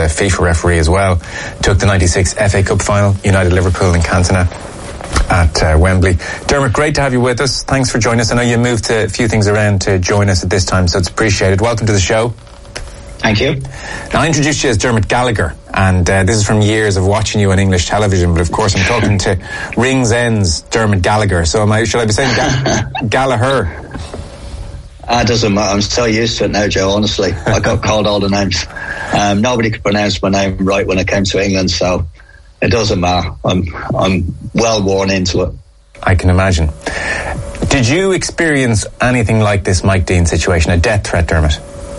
a FIFA referee as well. Took the 96 FA Cup final, United Liverpool in Cantona at Wembley. Dermot, great to have you with us. Thanks for joining us. I know you moved a few things around to join us at this time, so it's appreciated. Welcome to the show. Thank you. Now, I introduced you as Dermot Gallagher, and this is from years of watching you on English television, but of course I'm talking to Ringsend's Dermot Gallagher, so should I be saying Gallagher? It doesn't matter. I'm so used to it now, Joe, honestly. I got called all the names. Nobody could pronounce my name right when I came to England, so it doesn't matter. I'm well worn into it. I can imagine. Did you experience anything like this Mike Dean situation, a death threat, Dermot?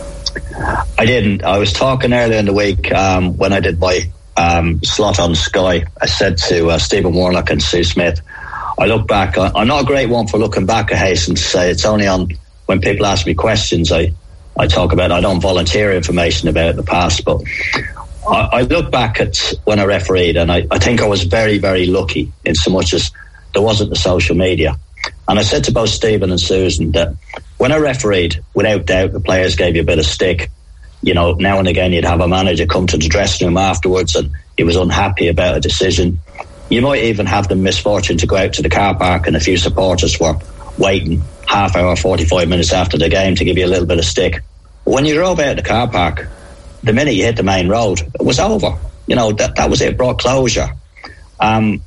I didn't. I was talking earlier in the week when I did my slot on Sky. I said to Stephen Warnock and Sue Smith, I look back. I'm not a great one for looking back, I hasten to say. It's only on when people ask me questions I talk about. I don't volunteer information about the past, but I look back at when I refereed, and I think I was very, very lucky in so much as there wasn't the social media. And I said to both Stephen and Susan that when I refereed, without doubt, the players gave you a bit of stick. You know, now and again you'd have a manager come to the dressing room afterwards and he was unhappy about a decision. You might even have the misfortune to go out to the car park and a few supporters were waiting half hour, 45 minutes after the game to give you a little bit of stick. But when you drove out of the car park, the minute you hit the main road, it was over. You know, that was it. It brought closure. And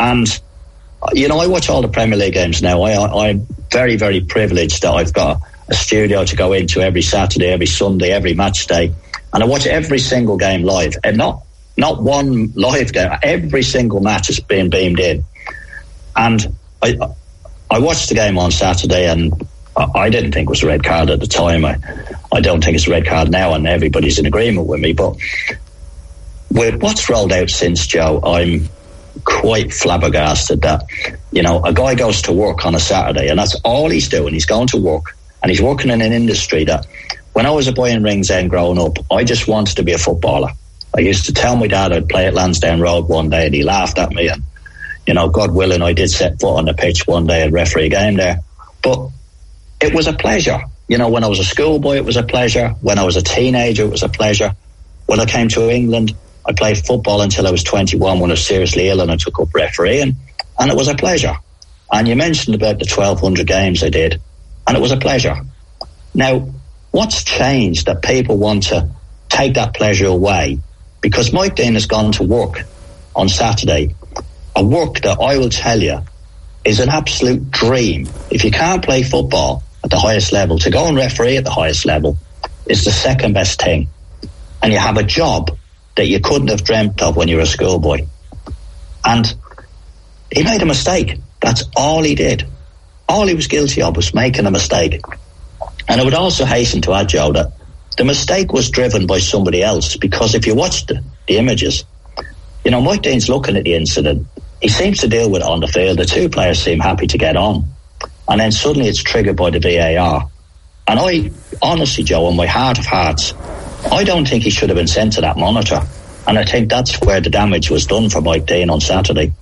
you know, I watch all the Premier League games now. I'm very, very privileged that I've got a studio to go into every Saturday, every Sunday, every match day. And I watch every single game live. And not one live game. Every single match is being beamed in. And I watched the game on Saturday, and I didn't think it was a red card at the time. I don't think it's a red card now, and everybody's in agreement with me. But with what's rolled out since, Joe, I'm quite flabbergasted that, you know, a guy goes to work on a Saturday and that's all he's doing. He's going to work and he's working in an industry that when I was a boy in Ringsend growing up, I just wanted to be a footballer. I used to tell my dad I'd play at Lansdowne Road one day and he laughed at me, and, you know, God willing, I did set foot on the pitch one day and referee a game there. But it was a pleasure. You know, when I was a schoolboy, it was a pleasure. When I was a teenager, it was a pleasure. When I came to England, I played football until I was 21 when I was seriously ill and I took up refereeing, and it was a pleasure. And you mentioned about the 1,200 games I did, and it was a pleasure. Now, what's changed that people want to take that pleasure away? Because Mike Dean has gone to work on Saturday, a work that I will tell you is an absolute dream. If you can't play football at the highest level, to go and referee at the highest level is the second best thing. And you have a job that you couldn't have dreamt of when you were a schoolboy. And he made a mistake. That's all he did. All he was guilty of was making a mistake. And I would also hasten to add, Joe, that the mistake was driven by somebody else, because if you watch the images, you know, Mike Dean's looking at the incident. He seems to deal with it on the field. The two players seem happy to get on. And then suddenly it's triggered by the VAR. And I, honestly, Joe, in my heart of hearts, I don't think he should have been sent to that monitor. And I think that's where the damage was done for Mike Dean on Saturday.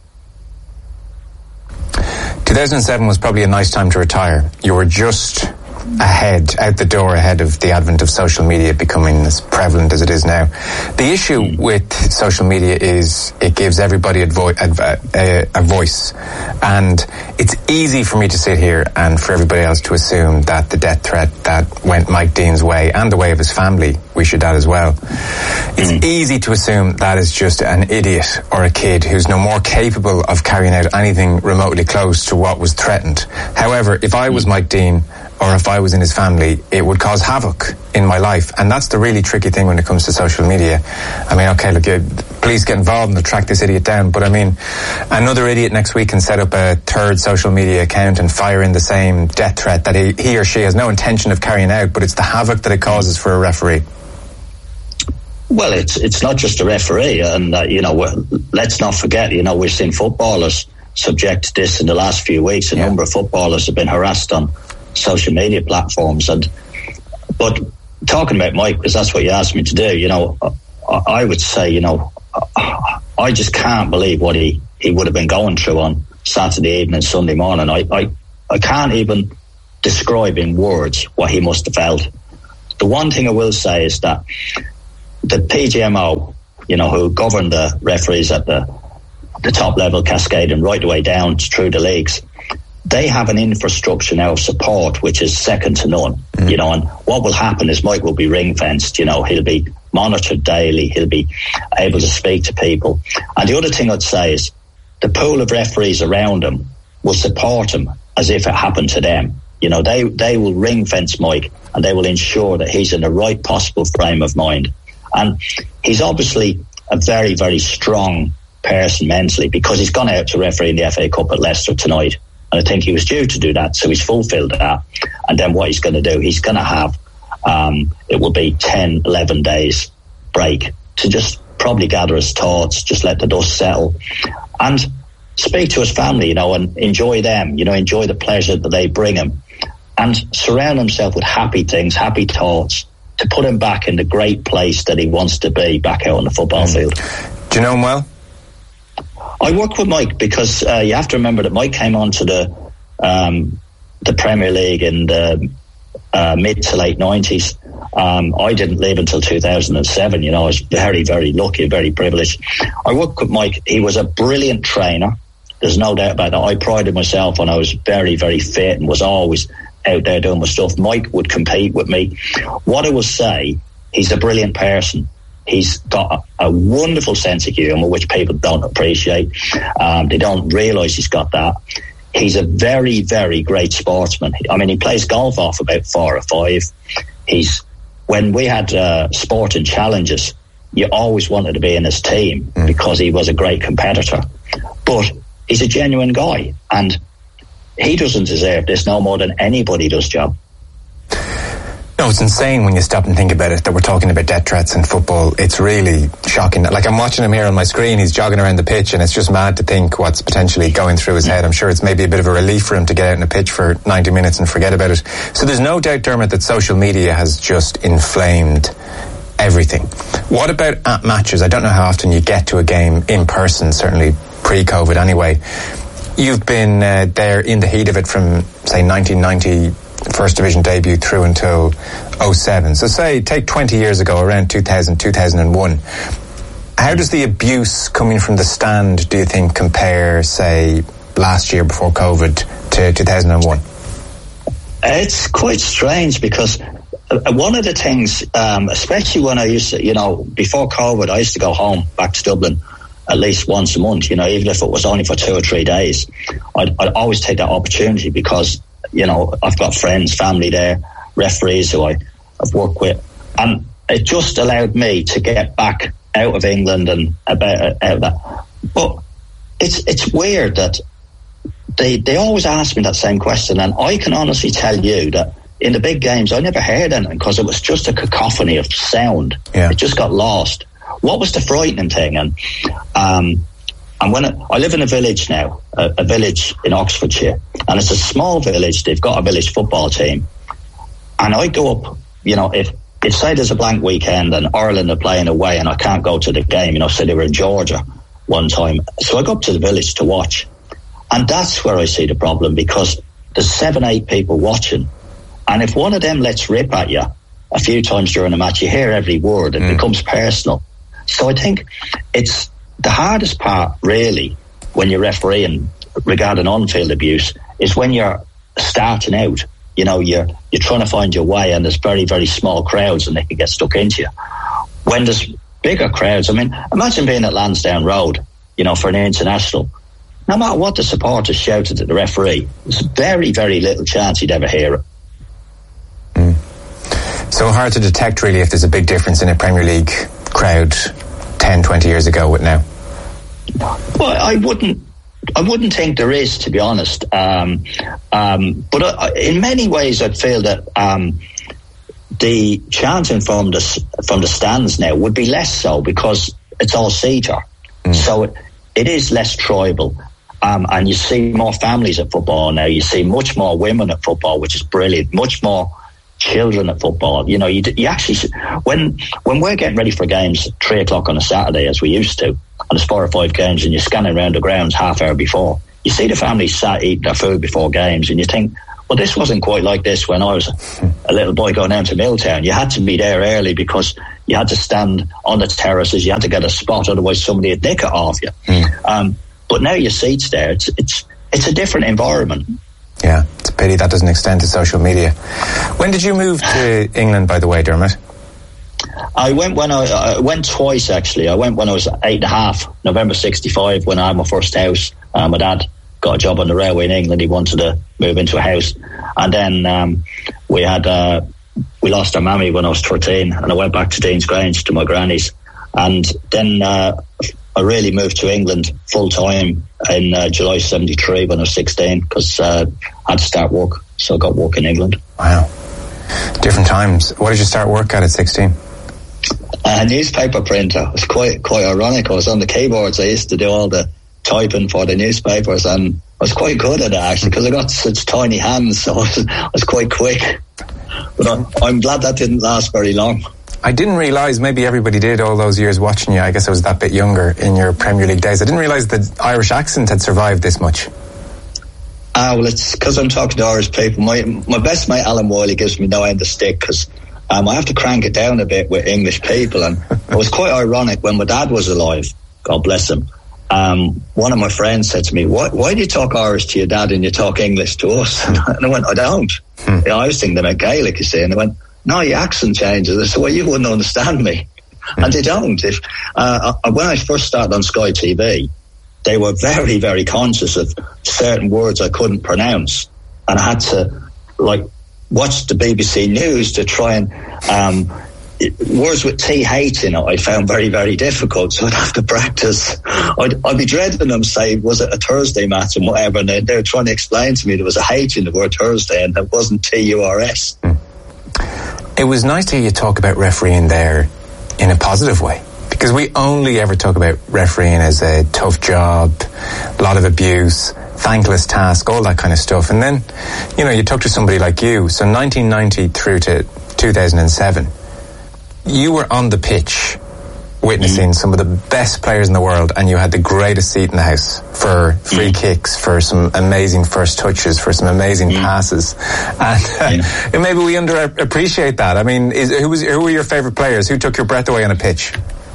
2007 was probably a nice time to retire. You were just out the door ahead of the advent of social media becoming as prevalent as it is now. The issue with social media is it gives everybody a voice, and it's easy for me to sit here and for everybody else to assume that the death threat that went Mike Dean's way and the way of his family, we should add as well, it's easy to assume that is just an idiot or a kid who's no more capable of carrying out anything remotely close to what was threatened. However, if I was Mike Dean, or if I was in his family, it would cause havoc in my life. And that's the really tricky thing when it comes to social media. I mean, okay, look, please get involved and track this idiot down. But I mean, another idiot next week can set up a third social media account and fire in the same death threat that he or she has no intention of carrying out, but it's the havoc that it causes for a referee. Well, it's not just a referee. And, you know, let's not forget, you know, we've seen footballers subject to this in the last few weeks. A number of footballers have been harassed on social media platforms. But talking about Mike, because that's what you asked me to do, you know, I would say, you know, I just can't believe what he would have been going through on Saturday evening, Sunday morning. I can't even describe in words what he must have felt. The one thing I will say is that the PGMO, who govern the referees at the top level, cascading right the way down through the leagues, they have an infrastructure now of support which is second to none. And what will happen is Mike will be ring-fenced. He'll be monitored daily. He'll be able to speak to people. And the other thing I'd say is the pool of referees around him will support him as if it happened to them. They will ring-fence Mike, and they will ensure that he's in the right possible frame of mind. And he's obviously a very, very strong person mentally, because he's gone out to referee in the FA Cup at Leicester tonight. And I think he was due to do that, so he's fulfilled that. And then what he's going to do, he's going to have, it will be 10, 11 days break to just probably gather his thoughts, just let the dust settle, and speak to his family, and enjoy them, enjoy the pleasure that they bring him, and surround himself with happy things, happy thoughts, to put him back in the great place that he wants to be, back out on the football field. Do you know him well? I work with Mike because you have to remember that Mike came on to the Premier League in the mid to late 90s. I didn't leave until 2007. I was very, very lucky, very privileged. I worked with Mike. He was a brilliant trainer. There's no doubt about that. I prided myself on I was very, very fit and was always out there doing my stuff. Mike would compete with me. What I will say, he's a brilliant person. He's got a wonderful sense of humour, which people don't appreciate. They don't realise he's got that. He's a very, very great sportsman. I mean, he plays golf off about 4 or 5. When we had sporting challenges, you always wanted to be in his team because he was a great competitor. But he's a genuine guy, and he doesn't deserve this no more than anybody does, Joe. No, it's insane when you stop and think about it that we're talking about death threats in football. It's really shocking. Like, I'm watching him here on my screen, he's jogging around the pitch, and it's just mad to think what's potentially going through his head. I'm sure it's maybe a bit of a relief for him to get out on the pitch for 90 minutes and forget about it. So there's no doubt, Dermot, that social media has just inflamed everything. What about at matches? I don't know how often you get to a game in person, certainly pre-COVID anyway. You've been there in the heat of it from, say, 1990, First Division debut through until 07. So say, take 20 years ago, around 2000, 2001. How does the abuse coming from the stand, do you think, compare, say, last year before COVID to 2001? It's quite strange because one of the things, especially when I used to, before COVID, I used to go home back to Dublin at least once a month, even if it was only for 2 or 3 days. I'd always take that opportunity because, I've got friends, family there, referees who I've worked with, and it just allowed me to get back out of England and out of that. But it's weird that they always ask me that same question, and I can honestly tell you that in the big games I never heard anything because it was just a cacophony of sound. Yeah. It just got lost. What was the frightening thing? And when I live in a village now, a village in Oxfordshire, and it's a small village. They've got a village football team, and I go up. If say there's a blank weekend and Ireland are playing away and I can't go to the game, say they were in Georgia one time, so I go up to the village to watch, and that's where I see the problem because there's 7, 8 people watching, and if one of them lets rip at you a few times during a match, you hear every word. It becomes personal. So I think it's the hardest part, really, when you're refereeing regarding on-field abuse, is when you're starting out. You're trying to find your way, and there's very, very small crowds, and they can get stuck into you. When there's bigger crowds, imagine being at Lansdowne Road, for an international. No matter what the supporters shouted at the referee, there's very, very little chance he'd ever hear it. So hard to detect, really, if there's a big difference in a Premier League crowd 10, 20 years ago with now? Well, I wouldn't think there is, to be honest. But in many ways, I'd feel that the chanting from the stands now would be less so because it's all Caesar. So it is less tribal. And you see more families at football now. You see much more women at football, which is brilliant. Much more children at football. You actually, when we're getting ready for games at 3:00 on a Saturday, as we used to, and there's 4 or 5 games, and you're scanning around the grounds half hour before, you see the families sat eating their food before games, and you think, well, this wasn't quite like this when I was a little boy going down to Milltown. You had to be there early because You had to stand on the terraces. You had to get a spot, otherwise somebody would nick it off you. But now your seat's there. It's a different environment. Yeah, it's a pity that doesn't extend to social media. When did you move to England, by the way, Dermot? I went twice, actually. I went when I was 8.5, November 65, when I had my first house. My dad got a job on the railway in England. He wanted to move into a house. And then we lost our mammy when I was 13, and I went back to Dean's Grange to my granny's. And then I really moved to England full-time in July 73 when I was 16, because I had to start work. So I got work in England. Wow. Different times. What did you start work at 16? A newspaper printer. It was quite ironic. I was on the keyboards. I used to do all the typing for the newspapers, and I was quite good at it, actually, because I got such tiny hands, so I was quite quick. But I'm glad that didn't last very long. I didn't realise, maybe everybody did all those years watching you, I guess I was that bit younger in your Premier League days, I didn't realise the Irish accent had survived this much. Well, it's because I'm talking to Irish people. My best mate Alan Wiley gives me no end of stick, because I have to crank it down a bit with English people. And it was quite ironic when my dad was alive, God bless him. One of my friends said to me, why do you talk Irish to your dad and you talk English to us? And I went, I don't. I always think they meant Gaelic, you see. And they went, no, your accent changes. I said, well, you wouldn't understand me. And they don't. When I first started on Sky TV, they were very, very conscious of certain words I couldn't pronounce. And I had to, watch the BBC News to try and... words with TH in it I found very, very difficult, so I'd have to practice. I'd be dreading them, say, was it a Thursday match and whatever, and they were trying to explain to me there was a H in the word Thursday and it wasn't TURS. It was nice to hear you talk about refereeing there in a positive way, because we only ever talk about refereeing as a tough job, a lot of abuse, thankless task, all that kind of stuff. And then, you talk to somebody like you, so 1990 through to 2007, you were on the pitch witnessing some of the best players in the world, and you had the greatest seat in the house for free kicks, for some amazing first touches, for some amazing passes. And maybe we underappreciate that. I mean, who were your favourite players? Who took your breath away on a pitch?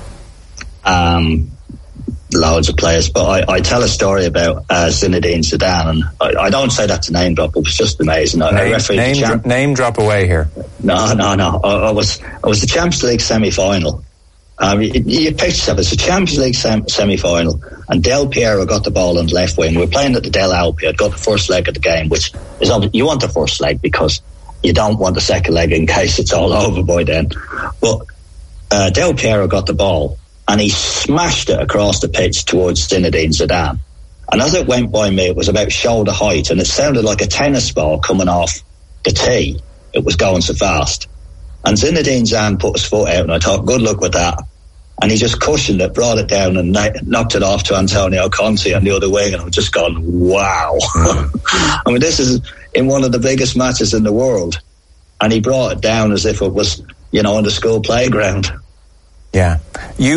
Loads of players, but I tell a story about Zinedine Zidane, and I don't say that to name drop, it was just amazing. Name drop away here. No. I was the Champions League semi-final. You picture yourself, it's a Champions League semi-final, and Del Piero got the ball on the left wing. We were playing at the Del Alpi. I'd got the first leg of the game, which is you want the first leg because you don't want the second leg in case it's all over by then. But Del Piero got the ball, and he smashed it across the pitch towards Zinedine Zidane. And as it went by me, it was about shoulder height, and it sounded like a tennis ball coming off the tee. It was going so fast. And Zinedine Zidane put his foot out, and I thought, good luck with that. And he just cushioned it, brought it down, and knocked it off to Antonio Conte on the other wing, and I'm just gone, wow. I mean, this is in one of the biggest matches in the world. And he brought it down as if it was, on the school playground. Yeah. You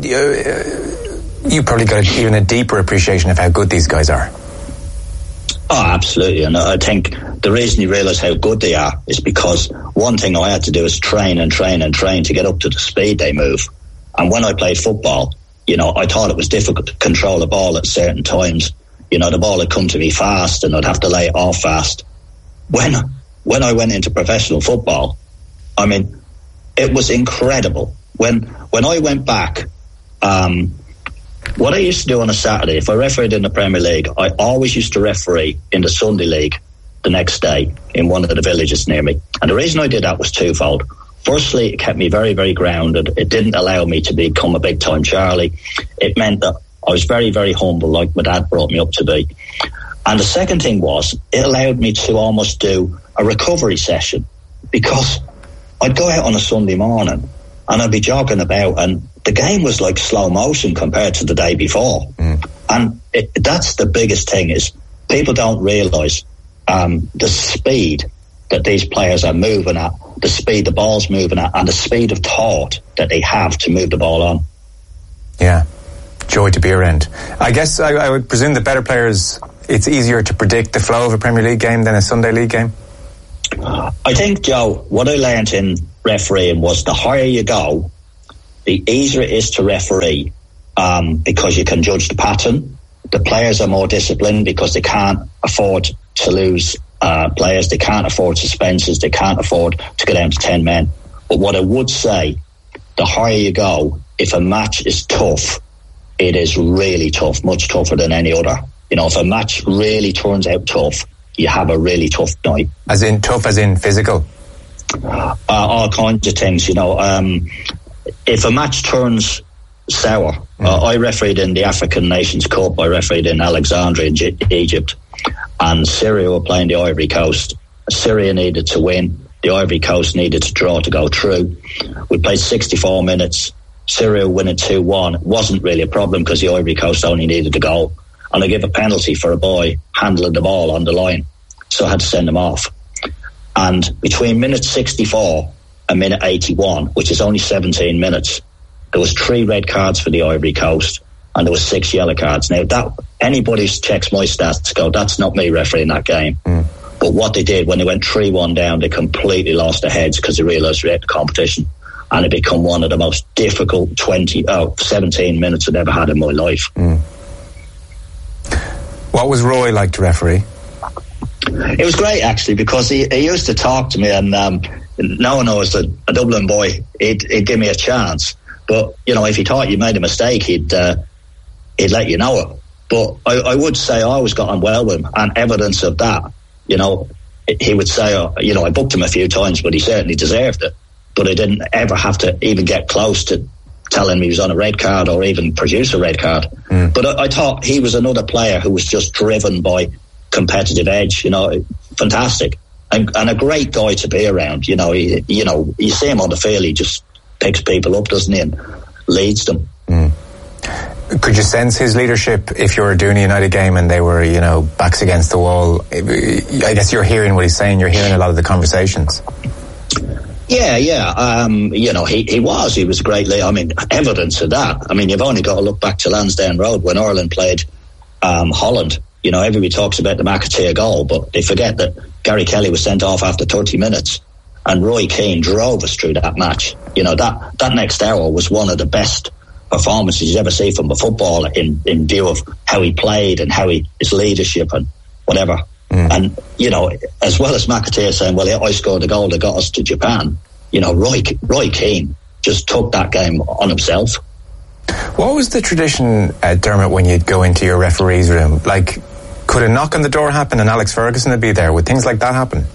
probably got even a deeper appreciation of how good these guys are. Oh, absolutely. And I think the reason you realise how good they are is because one thing I had to do is train to get up to the speed they move. And when I played football, I thought it was difficult to control the ball at certain times. The ball would come to me fast and I'd have to lay it off fast. When I went into professional football, I mean, it was incredible. When I went back, what I used to do on a Saturday, if I refereed in the Premier League, I always used to referee in the Sunday League the next day in one of the villages near me. And the reason I did that was twofold. Firstly, it kept me very, very grounded. It didn't allow me to become a big-time Charlie. It meant that I was very, very humble, like my dad brought me up to be. And the second thing was, it allowed me to almost do a recovery session, because I'd go out on a Sunday morning and I'd be jogging about, and the game was like slow motion compared to the day before. And that's the biggest thing, is people don't realise the speed that these players are moving at, the speed the ball's moving at, and the speed of thought that they have to move the ball on. Yeah, joy to be around. I guess I would presume the better players, it's easier to predict the flow of a Premier League game than a Sunday League game? I think, Joe, what I learned in refereeing was the higher you go, the easier it is to referee, because you can judge the pattern. The players are more disciplined because they can't afford to lose players. They can't afford suspensions. They can't afford to go down to 10 men. But what I would say, the higher you go, if a match is tough, it is really tough, much tougher than any other. You know, if a match really turns out tough, you have a really tough night. As in tough, as in physical? All kinds of things, you know. If a match turns sour, I refereed in the African Nations Cup, I refereed in Alexandria in Egypt, and Syria were playing the Ivory Coast. Syria needed to win. The Ivory Coast needed to draw to go through. We played 64 minutes. Syria winning 2-1. It wasn't really a problem because the Ivory Coast only needed a goal. And I gave a penalty for a boy handling the ball on the line. So I had to send him off. And between minute 64 and minute 81, which is only 17 minutes, there was 3 red cards for the Ivory Coast and there was 6 yellow cards. Now, that anybody who checks my stats go, that's not me refereeing that game. But what they did, when they went 3-1 down, they completely lost their heads because they realised they had the competition. And it became one of the most difficult 17 minutes I've ever had in my life. What was Roy like to referee? It was great, actually, because he used to talk to me, and knowing I was a Dublin boy, he'd give me a chance. But, you know, if he thought you made a mistake, he'd let you know it. But I would say I always got on well with him, and evidence of that, you know, he would say, you know, I booked him a few times, but he certainly deserved it. But I didn't ever have to even get close to telling me he was on a red card or even produce a red card. But I thought he was another player who was just driven by competitive edge, you know, fantastic. And a great guy to be around, you know. You see him on the field, he just picks people up, doesn't he, and leads them. Could you sense his leadership if you were doing a United game and they were, you know, backs against the wall? I guess you're hearing what he's saying, you're hearing a lot of the conversations. Yeah. You know, he was a great leader. I mean, evidence of that. I mean, you've only got to look back to Lansdowne Road when Ireland played Holland. You know, everybody talks about the McAteer goal, but they forget that Gary Kelly was sent off after 30 minutes and Roy Keane drove us through that match. You know, that next hour was one of the best performances you ever see from a footballer in view of how he played and how his leadership and whatever. And, you know, as well as McAteer saying, well, I scored a goal that got us to Japan, you know, Roy Keane just took that game on himself. What was the tradition, Dermot, when you'd go into your referee's room? Like, could a knock on the door happen and Alex Ferguson would be there? Would things like that happen?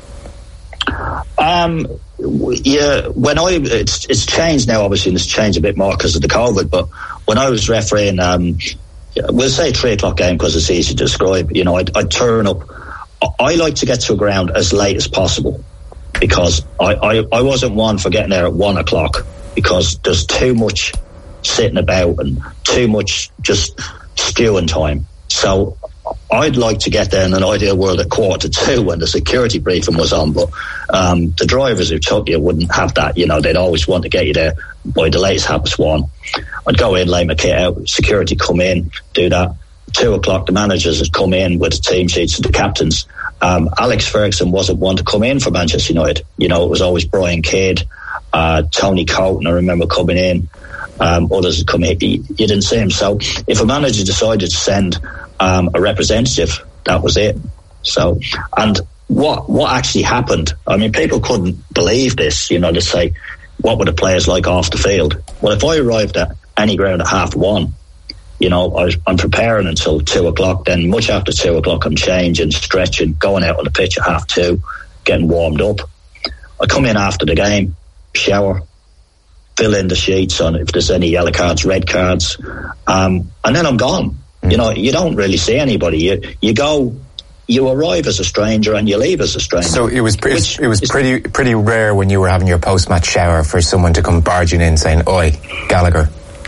Yeah, it's changed now, obviously, and it's changed a bit more because of the COVID, but when I was refereeing, we'll say 3 o'clock game because it's easy to describe, you know, I'd turn up. I like to get to a ground as late as possible because I wasn't one for getting there at 1 o'clock because there's too much sitting about and too much just stewing time. So I'd like to get there in an ideal world at 1:45 when the security briefing was on, but the drivers who took you wouldn't have that. You know, they'd always want to get you there by the latest 1:30. I'd go in, lay my kit out, security come in, do that. 2 o'clock, the managers had come in with the team sheets and the captains. Alex Ferguson wasn't one to come in for Manchester United. You know, it was always Brian Kidd, Tony Coton, I remember coming in. Others had come in. You didn't see him. So if a manager decided to send a representative, that was it. So, and what actually happened, I mean, people couldn't believe this, you know, to say, what were the players like off the field? Well, if I arrived at any ground at 1:30, you know, I'm preparing until 2 o'clock. Then much after 2 o'clock, I'm changing, stretching, going out on the pitch at 2:30, getting warmed up. I come in after the game, shower, fill in the sheets on if there's any yellow cards, red cards, and then I'm gone. You know, you don't really see anybody. You go, you arrive as a stranger and you leave as a stranger. So it was pretty rare when you were having your post-match shower for someone to come barging in saying, "Oi, Gallagher."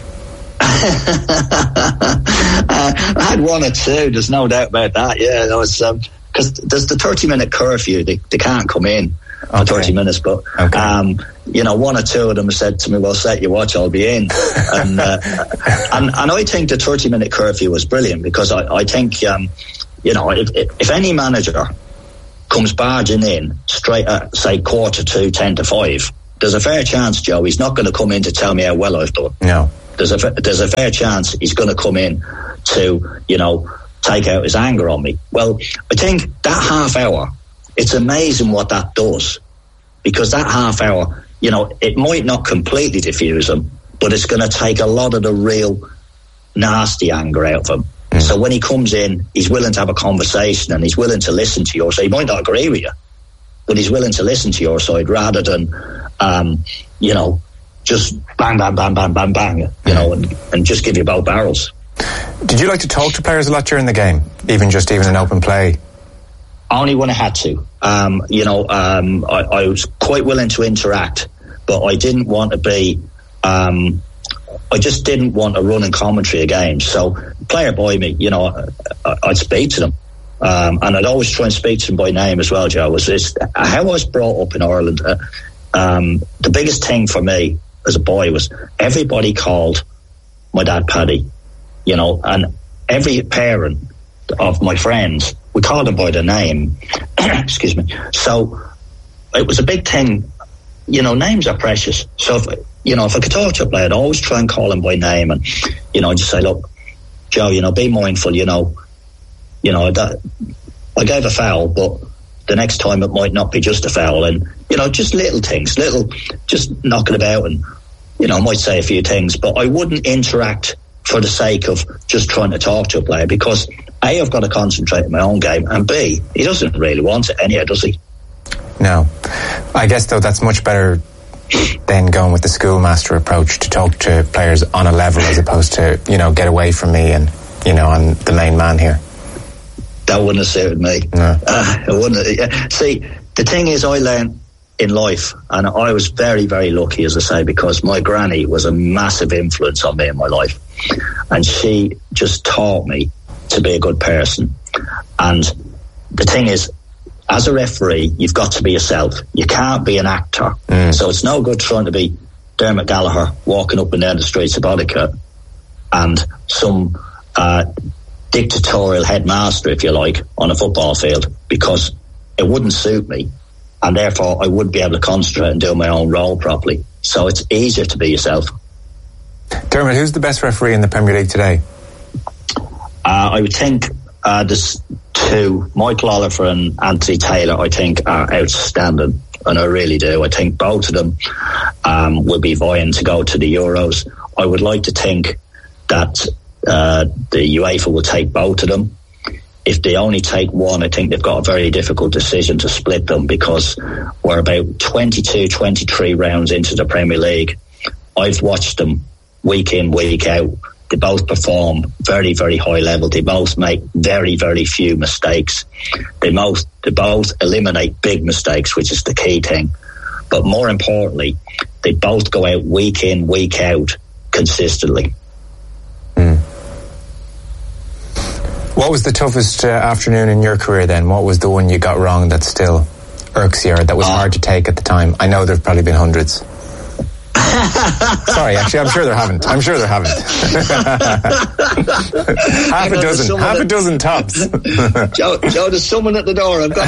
I had 1 or 2. There's no doubt about that. Yeah, that was because there's the 30-minute curfew. They can't come in for 30 minutes, but you know, 1 or 2 of them said to me, "Well, set your watch, I'll be in." And I think the 30-minute curfew was brilliant because I think you know, if any manager comes barging in straight at say 1:45, 10 to 5, there's a fair chance, Joe, he's not going to come in to tell me how well I've done. No. There's a fair chance he's going to come in to, take out his anger on me. Well, I think that half hour, it's amazing what that does. Because that half hour, it might not completely diffuse him, but it's going to take a lot of the real nasty anger out of him. So when he comes in, he's willing to have a conversation and he's willing to listen to your side. He might not agree with you, but he's willing to listen to your side rather than, just bang, bang, bang, bang, bang, bang, and just give you both barrels. Did you like to talk to players a lot during the game, even in open play? Only when I had to. I was quite willing to interact, but I didn't want to be... I just didn't want to run in commentary of games. So, player by me, I'd speak to them. And I'd always try and speak to them by name as well, Joe. Was this how I was brought up in Ireland? The biggest thing for me as a boy was everybody called my dad Paddy, and every parent of my friends, we called them by their name. Excuse me. So it was a big thing. Names are precious. So if I could talk to a player, I'd always try and call him by name and, just say, look, Joe, be mindful, that I gave a foul, but the next time it might not be just a foul. And, just little things, just knocking about and, I might say a few things, but I wouldn't interact for the sake of just trying to talk to a player because A, I've got to concentrate on my own game, and B, he doesn't really want it anyhow, does he? No. I guess, though, that's much better than going with the schoolmaster approach to talk to players on a level as opposed to, get away from me and, I'm the main man here. That wouldn't have suited me. No. It wouldn't. See, the thing is, I learned in life, and I was very, very lucky, as I say, because my granny was a massive influence on me in my life. And she just taught me to be a good person. And the thing is, as a referee, you've got to be yourself. You can't be an actor. So it's no good trying to be Dermot Gallagher walking up and down the streets of Bodycut and some dictatorial headmaster, if you like, on a football field, because it wouldn't suit me. And therefore, I wouldn't be able to concentrate and do my own role properly. So it's easier to be yourself. Dermot, who's the best referee in the Premier League today? I would think there's two, Michael Oliver and Anthony Taylor, I think are outstanding, and I really do. I think both of them will be vying to go to the Euros. I would like to think that the UEFA will take both of them. If they only take one, I think they've got a very difficult decision to split them because we're about 22, 23 rounds into the Premier League. I've watched them week in, week out. They both perform very, very high level. They both make very, very few mistakes. They both eliminate big mistakes, which is the key thing. But more importantly, they both go out week in, week out consistently. What was the toughest afternoon in your career then? What was the one you got wrong that still irks you or that was hard to take at the time? I know there have probably been hundreds. Sorry, actually, I'm sure there haven't. Half a dozen tops. Joe, there's someone at the door. I've got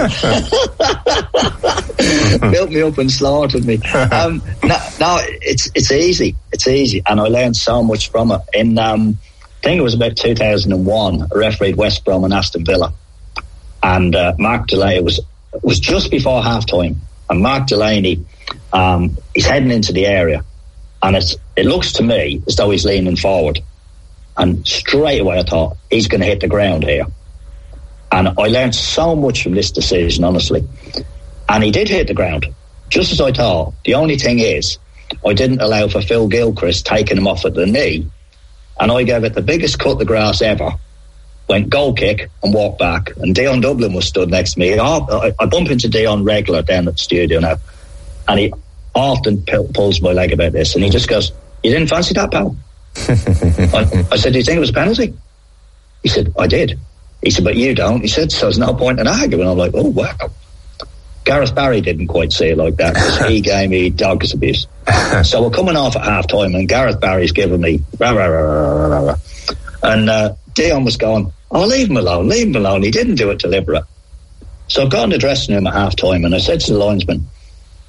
to go. Built me up and slaughtered me. No, it's easy. It's easy, and I learned so much from it. I think it was about 2001. I refereed West Brom and Aston Villa, and Mark Delaney was just before half time, and Mark Delaney. He's heading into the area, and it looks to me as though he's leaning forward, and straight away I thought he's going to hit the ground here. And I learned so much from this decision, honestly. And he did hit the ground, just as I thought. The only thing is, I didn't allow for Phil Gilchrist taking him off at the knee, and I gave it the biggest cut the grass ever. Went goal kick and walked back, and Dion Dublin was stood next to me. I bump into Dion regular down at the studio now, and he often pulls my leg about this, and he just goes, "You didn't fancy that, pal?" I said, "Do you think it was a penalty?" He said, "I did." He said, "But you don't." He said, "So there's no point in arguing." I'm like, "Oh, wow." Gareth Barry didn't quite say it like that because he gave me dog's abuse. So we're coming off at half time, and Gareth Barry's giving me rah, rah, rah, rah, rah, rah. And Dion was going, "Oh, leave him alone, leave him alone. He didn't do it deliberate." So I got in the dressing room at half time, and I said to the linesman,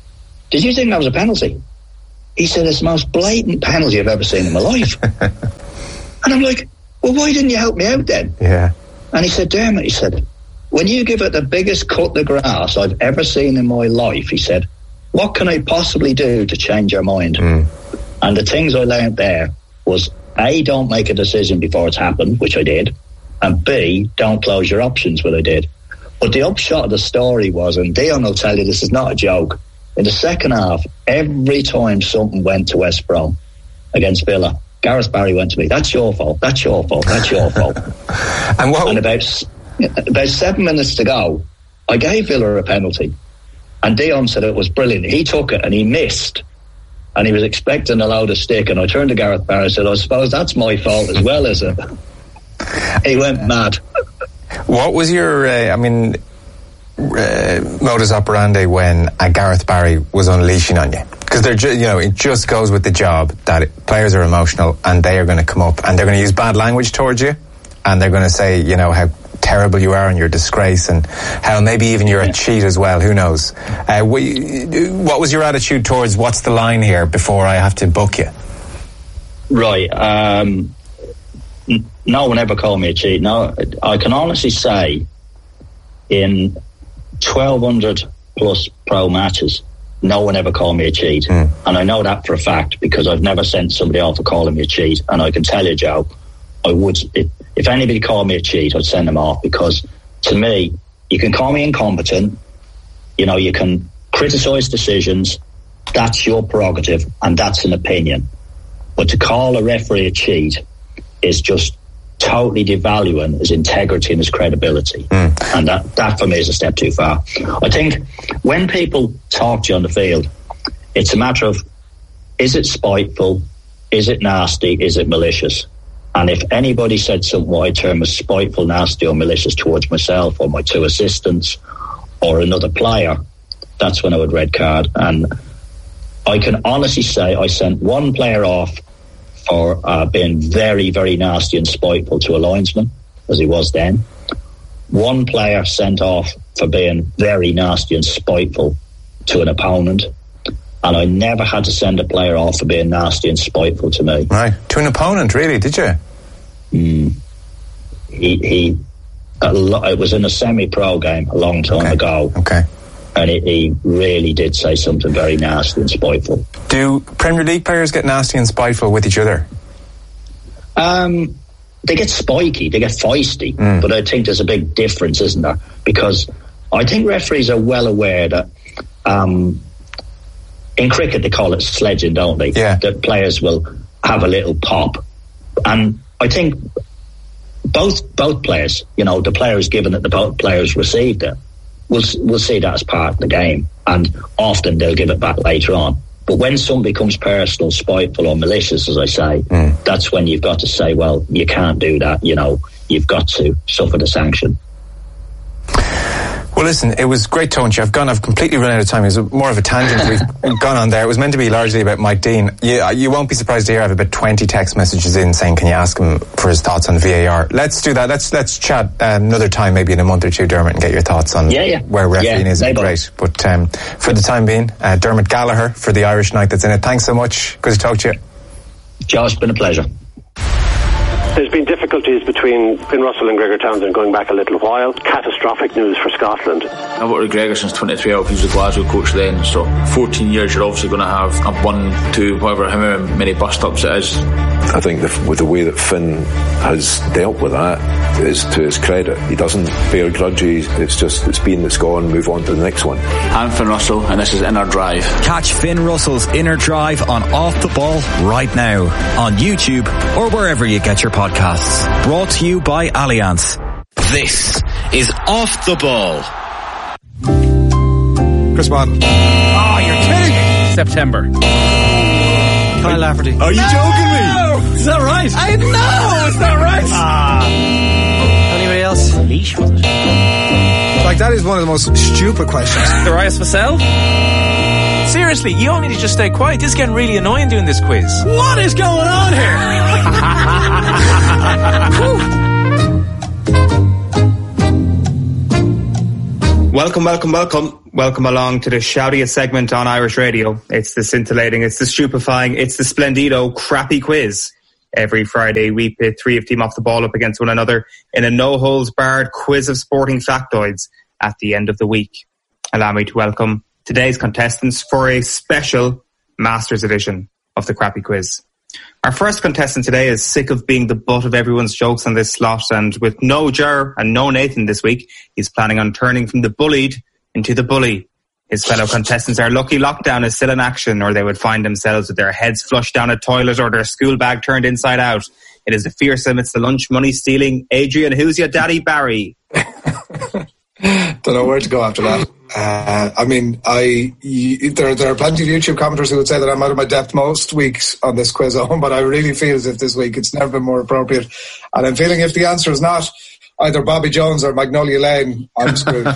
did you think that was a penalty? He said, it's the most blatant penalty I've ever seen in my life. And I'm like, well, why didn't you help me out then? Yeah. And he said, Dermot, he said, when you give it the biggest cut of the grass I've ever seen in my life, he said, what can I possibly do to change your mind? And the things I learned there was, A, don't make a decision before it's happened, which I did, and B, don't close your options, which I did. But the upshot of the story was, and Dion will tell you this is not a joke, in the second half, every time something went to West Brom against Villa, Gareth Barry went to me, that's your fault, that's your fault, that's your fault. And about 7 minutes to go, I gave Villa a penalty. And Dion said it was brilliant. He took it and he missed. And he was expecting a load of stick. And I turned to Gareth Barry and said, I suppose that's my fault as well, is it? He went mad. What was your, modus operandi when Gareth Barry was unleashing on you? Because it just goes with the job that players are emotional and they are going to come up and they're going to use bad language towards you, and they're going to say, how terrible you are and your disgrace, and how maybe even you're a cheat as well. Who knows? What was your attitude towards what's the line here before I have to book you? Right. No one ever called me a cheat. No, I can honestly say in 1,200 plus pro matches, no one ever called me a cheat. And I know that for a fact because I've never sent somebody off for calling me a cheat. And I can tell you, Joe, I would, if anybody called me a cheat, I'd send them off, because to me, you can call me incompetent, you can criticise decisions, that's your prerogative and that's an opinion. But to call a referee a cheat is just totally devaluing his integrity and his credibility. And that for me is a step too far. I think when people talk to you on the field, it's a matter of, is it spiteful? Is it nasty? Is it malicious? And if anybody said something what I term as spiteful, nasty or malicious towards myself or my two assistants or another player, that's when I would red card. And I can honestly say I sent one player off for being very, very nasty and spiteful to a linesman, as he was then. One player sent off for being very nasty and spiteful to an opponent. And I never had to send a player off for being nasty and spiteful to me. Right. To an opponent, really, did you? It was in a semi-pro game a long time ago. Okay. And he really did say something very nasty and spiteful. Do Premier League players get nasty and spiteful with each other? They get spiky, they get feisty. But I think there's a big difference, isn't there? Because I think referees are well aware that in cricket they call it sledging, don't they? Yeah. That players will have a little pop. And I think both players, the players given it, the both players received it, we'll see that as part of the game, and often they'll give it back later on. But when something becomes personal, spiteful or malicious, as I say, that's when you've got to say, well, you can't do that, you've got to suffer the sanction. Well, listen, it was great talking to you. I've completely run out of time. It was more of a tangent we've gone on there. It was meant to be largely about Mike Dean. You won't be surprised to hear I have about 20 text messages in saying, can you ask him for his thoughts on VAR? Let's do that. Let's chat another time, maybe in a month or two, Dermot, and get your thoughts on where refereeing is. Great. But for the time being, Dermot Gallagher for the Irish night that's in it. Thanks so much. Good to talk to you. Josh, it's been a pleasure. There's been difficulties between Finn Russell and Gregor Townsend going back a little while. Catastrophic news for Scotland. I've worked with Gregor since 23 out. He was a Glasgow coach then, so 14 years you're obviously going to have a 1, 2, however many bus stops it is. I think with the way that Finn has dealt with that is to his credit. He doesn't bear grudges. It's been, it's gone, move on to the next one. I'm Finn Russell and this is Inner Drive. Catch Finn Russell's Inner Drive on Off the Ball right now on YouTube or wherever you get your podcasts. Brought to you by Allianz. This is Off the Ball. Chris Watt. Oh, you're kidding me. September. Kyle Lafferty. Are you joking me? Is that right? I know, it's not right. Anybody else? Leash, was it? Like, that is one of the most stupid questions. Darius Vassell? Seriously, you all need to just stay quiet. This is getting really annoying doing this quiz. What is going on here? Welcome. welcome along to the shoutiest segment on Irish radio. It's the scintillating, it's the stupefying, it's the splendido crappy quiz. Every Friday we pit three of Team Off the Ball up against one another in a no-holds-barred quiz of sporting factoids at the end of the week. Allow me to welcome today's contestants for a special Masters edition of the crappy quiz. Our first contestant today is sick of being the butt of everyone's jokes on this slot, and with no Ger and no Nathan this week, he's planning on turning from the bullied into the bully. His fellow contestants are lucky lockdown is still in action, or they would find themselves with their heads flushed down a toilet or their school bag turned inside out. It is the fearsome, it's the lunch money stealing Adrian Who's Your Daddy Barry. Don't know where to go after that. There are plenty of YouTube commenters who would say that I'm out of my depth most weeks on this quiz at home, but I really feel as if this week it's never been more appropriate. And I'm feeling if the answer is not either Bobby Jones or Magnolia Lane, I'm screwed.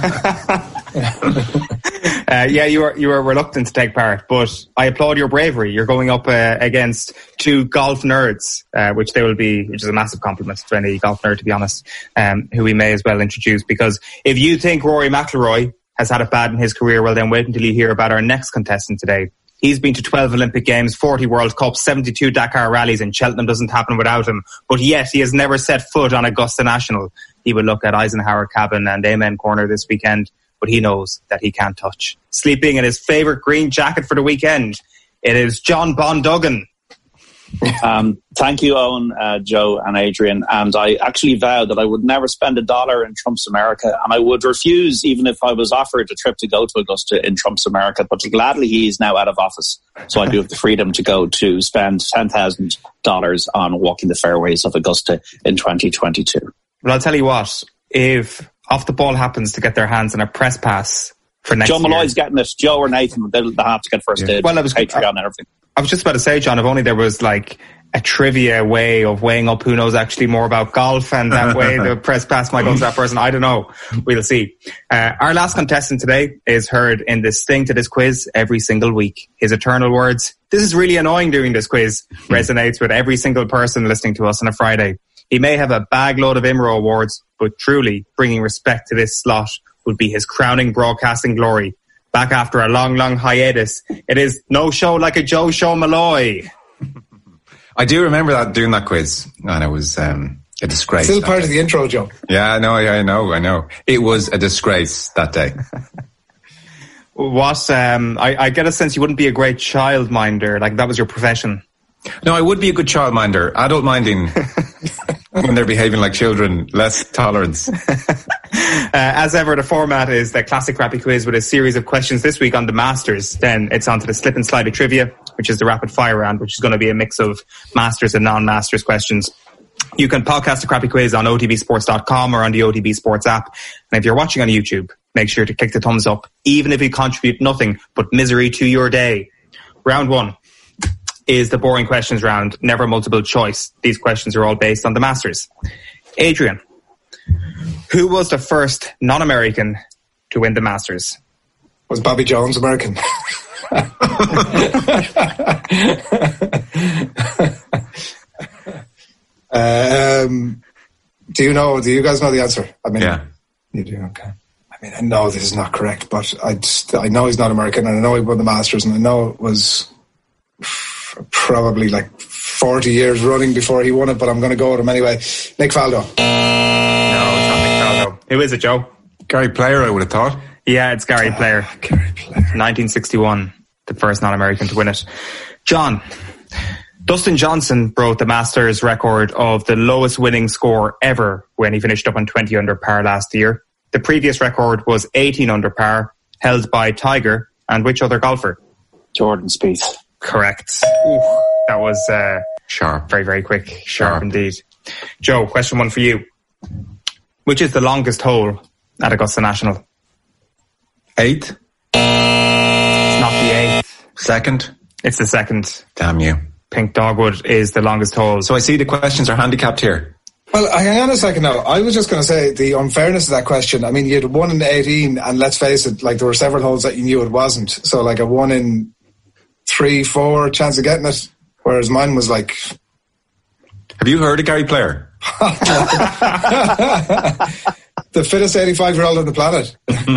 You were reluctant to take part, but I applaud your bravery. You're going up against two golf nerds, which is a massive compliment to any golf nerd, to be honest, who we may as well introduce, because if you think Rory McIlroy has had it bad in his career, well then wait until you hear about our next contestant today. He's been to 12 Olympic Games, 40 World Cups, 72 Dakar rallies, and Cheltenham doesn't happen without him. But yet he has never set foot on Augusta National. He will look at Eisenhower Cabin and Amen Corner this weekend, but he knows that he can't touch. Sleeping in his favourite green jacket for the weekend, it is John Bondugan. Thank you, Owen, Joe and Adrian. And I actually vowed that I would never spend $1 in Trump's America, and I would refuse even if I was offered a trip to go to Augusta in Trump's America. But gladly, he is now out of office, so I do have the freedom to go to spend $10,000 on walking the fairways of Augusta in 2022. Well, I'll tell you what, if Off the Ball happens to get their hands on a press pass for next year... Joe Malloy's getting it. Joe or Nathan, they'll have to get first aid. Well, Patreon and everything. I was just about to say, John, if only there was like a trivia way of weighing up who knows actually more about golf, and that way the press pass might go to that person. I don't know. We'll see. Our last contestant today is heard in the sting to this quiz every single week. His eternal words, "This is really annoying doing this quiz," resonates with every single person listening to us on a Friday. He may have a bag load of IMRO awards, but truly bringing respect to this slot would be his crowning broadcasting glory. Back after a long, long hiatus, it is No Show Like a Joe Show Malloy. I do remember doing that quiz, and it was a disgrace. Still part of the intro, Joe. Yeah, I know. It was a disgrace that day. I get a sense you wouldn't be a great childminder, like that was your profession. No, I would be a good childminder. Adult minding, when they're behaving like children, less tolerance. As ever, the format is the classic crappy quiz with a series of questions. This week on the Masters, then it's on to the slip and slide of trivia, which is the rapid fire round, which is going to be a mix of Masters and non-Masters questions. You can podcast the crappy quiz on otbsports.com or on the OTB Sports app. And if you're watching on YouTube, make sure to click the thumbs up, even if you contribute nothing but misery to your day. Round one is the boring questions round, never multiple choice. These questions are all based on the Masters. Adrian, who was the first non-American to win the Masters? Was Bobby Jones American? Do you guys know the answer? I mean, yeah. You do, okay. I mean, I know this is not correct, but I know he's not American, and I know he won the Masters, and I know it was probably like 40 years running before he won it, but I'm going to go with him anyway. Nick Faldo. No, it's not Nick Faldo. Who is it, Joe? Gary Player, I would have thought. Yeah, it's Gary Player. Gary Player. 1961, the first non-American to win it. John, Dustin Johnson broke the Masters record of the lowest winning score ever when he finished up on 20 under par last year. The previous record was 18 under par, held by Tiger and which other golfer? Jordan Spieth. Correct. Ooh, that was sharp. Very, very quick. Sharp indeed. Joe, question one for you. Which is the longest hole at Augusta National? 8th? It's not the 8th. Second? It's the second. Damn you. Pink Dogwood is the longest hole. So I see the questions are handicapped here. Well, hang on a second now. I was just going to say the unfairness of that question. I mean, you had 1 in 18, and let's face it, like there were several holes that you knew it wasn't. So like a 1 in 3, 4 chance of getting it, whereas mine was like... Have you heard of Gary Player? The fittest 85-year-old on the planet.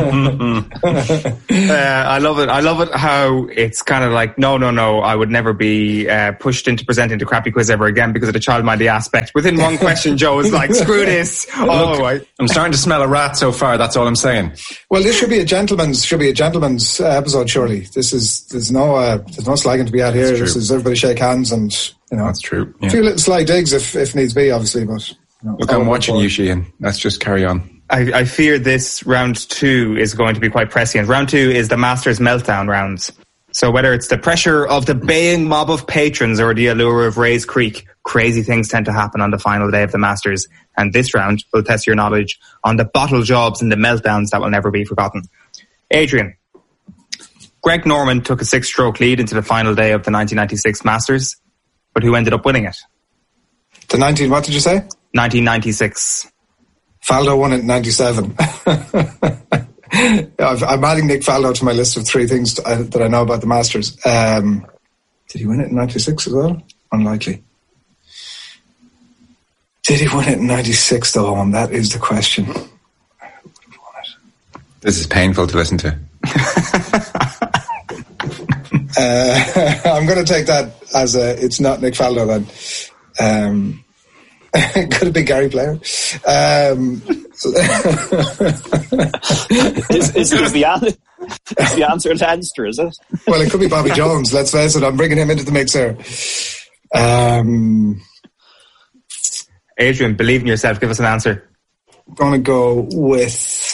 I love it. I love it how it's kind of like, no, I would never be pushed into presenting the crappy quiz ever again because of the child-minded aspect. Within one question, Joe is like, screw this. I'm starting to smell a rat so far, that's all I'm saying. Well, this should be a gentleman's episode, surely. There's no slagging to be had here. This is everybody shake hands and, That's true. Yeah. A few little sly digs if needs be, obviously, but... Look, I'm watching you, Sheehan. Let's just carry on. I fear this round 2 is going to be quite prescient. Round 2 is the Masters meltdown rounds. So whether it's the pressure of the baying mob of patrons or the allure of Rae's Creek, crazy things tend to happen on the final day of the Masters. And this round will test your knowledge on the bottle jobs and the meltdowns that will never be forgotten. Adrian, Greg Norman took a 6-stroke lead into the final day of the 1996 Masters, but who ended up winning it? What did you say? 1996. Faldo won it in 97. I'm adding Nick Faldo to my list of 3 things that I know about the Masters. Did he win it in 96 as well? Unlikely. Did he win it in 96 though? And that is the question. This is painful to listen to. I'm going to take that as it's not Nick Faldo then. Could have been Gary Player. Is the answer Leinster, is it? Well, it could be Bobby Jones. Let's face it. I'm bringing him into the mix here. Adrian, believe in yourself. Give us an answer. I'm going to go with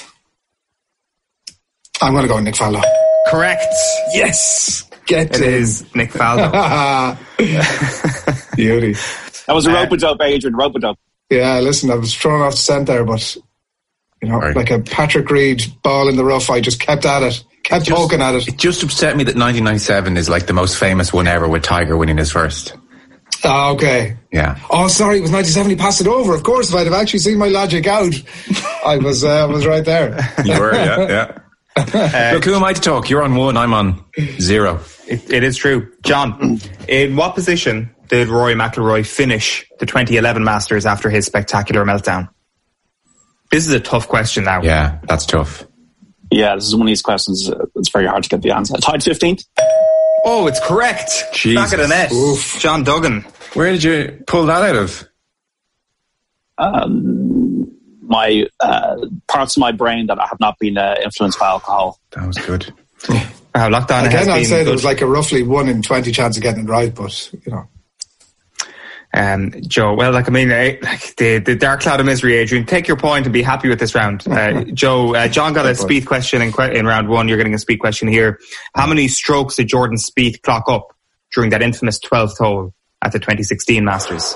Nick Faldo. Correct. Yes. It is Nick Faldo. Beauty. That was a rope-a-dope, Adrian, rope-a-dope. Yeah, listen, I was thrown off the scent there, but, like a Patrick Reed ball in the rough, I just kept at it, poking at it. It just upset me that 1997 is like the most famous one ever with Tiger winning his first. Oh, okay. Yeah. Oh, sorry, it was 97, he passed it over. Of course, if I'd have actually seen my logic out, I was right there. You were, yeah. Look, who am I to talk? You're on 1, I'm on 0. It is true. John, in what position did Rory McIlroy finish the 2011 Masters after his spectacular meltdown? This is a tough question now. Yeah, that's tough. Yeah, this is one of these questions. It's very hard to get the answer. Tied 15th. Oh, it's correct. Jesus. Back of the net. Oof. John Duggan. Where did you pull that out of? My parts of my brain that have not been influenced by alcohol. That was good. Lockdown Again, I'd say good. there was like a roughly 1 in 20 chance of getting it right, but, Joe, well, the dark cloud of misery, Adrian, take your point and be happy with this round. Joe, John got a Spieth question in round 1. You're getting a Spieth question here. How many strokes did Jordan Spieth clock up during that infamous 12th hole at the 2016 Masters?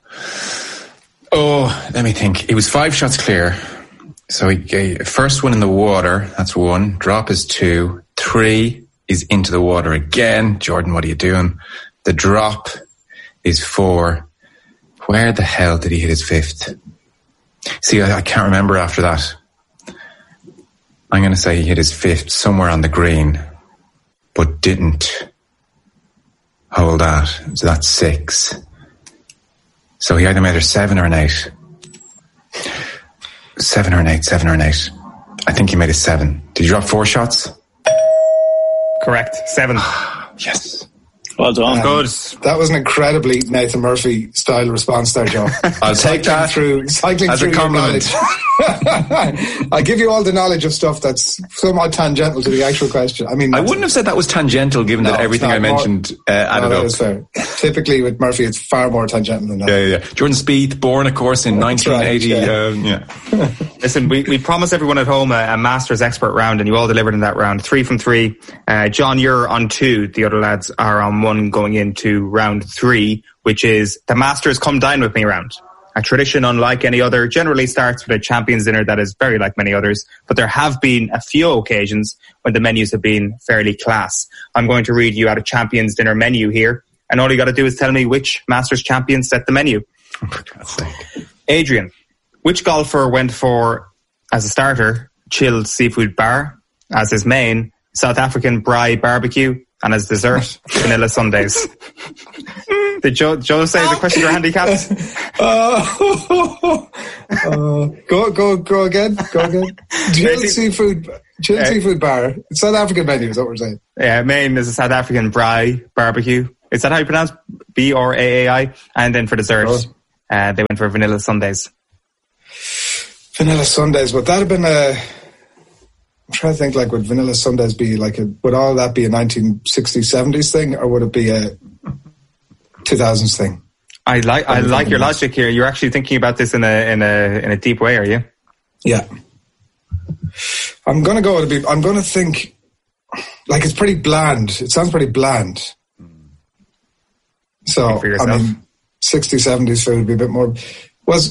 Oh, let me think. It was 5 shots clear. So he gave first one in the water. That's 1. Drop is 2. 3 is into the water again. Jordan, what are you doing? The drop is 4. Where the hell did he hit his 5th? See, I can't remember after that. I'm going to say he hit his 5th somewhere on the green, but didn't hold that. So that's 6. So he either made a 7 or an 8. 7 or an 8. I think he made a 7. Did you drop 4 shots? Correct. 7. Yes. Well done. Good. That was an incredibly Nathan Murphy style response there, Joe. I'll take that cycling as through a compliment. I give you all the knowledge of stuff that's somewhat tangential to the actual question. I mean, I wouldn't have said that was tangential, given that everything I mentioned added up. That is fair. Typically with Murphy, it's far more tangential than that. Yeah. Jordan Spieth, born, of course, in 1980. Right, Listen, we promised everyone at home a Masters expert round, and you all delivered in that round. 3 from 3. John, you're on 2. The other lads are on 1 going into round 3, which is the Masters Come Dine With Me round. A tradition unlike any other, generally starts with a champions dinner that is very like many others, but there have been a few occasions when the menus have been fairly class. I'm going to read you out a champions dinner menu here, and all you got to do is tell me which Masters champion set the menu. Oh, for God's sake. Adrian, which golfer went for, as a starter, chilled seafood bar, as his main, South African braai barbecue, and as dessert, vanilla sundaes. Did Joe say the questions are handicapped? Go again. Chilled seafood bar. South African menu is what we're saying. Yeah, main is a South African braai barbecue. Is that how you pronounce BRAAI? And then for dessert, they went for vanilla sundaes. Vanilla sundaes, would that have been I'm trying to think, like, would vanilla sundaes be like would all that be a 1960s, 70s thing, or would it be a 2000s thing? I like your logic here. You're actually thinking about this in a deep way, are you? Yeah. I'm going to think, like, it's pretty bland. It sounds pretty bland. So, I mean, 60s, 70s food would be a bit more. Was